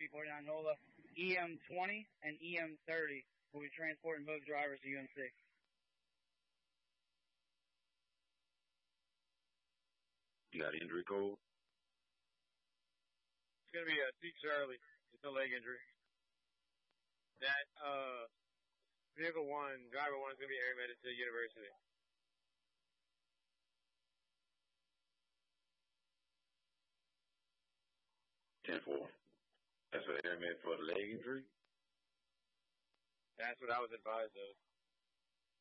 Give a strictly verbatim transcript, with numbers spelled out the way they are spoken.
Army forty-nine NOLA, E M twenty and E M thirty will be transporting both drivers to U M C. You got injury code? It's going to be a C Charlie. It's a leg injury. That, uh, vehicle one, driver one is going to be airmated to the university. ten four. That's an airman for the leg injury? That's what I was advised of.